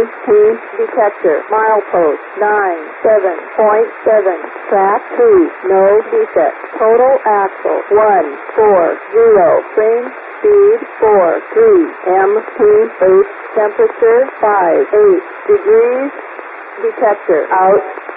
MP detector. Milepost 97.7. Track 2. No defect. Total axle 140. Frame speed 43. mph. Temperature 58 degrees. Detector out.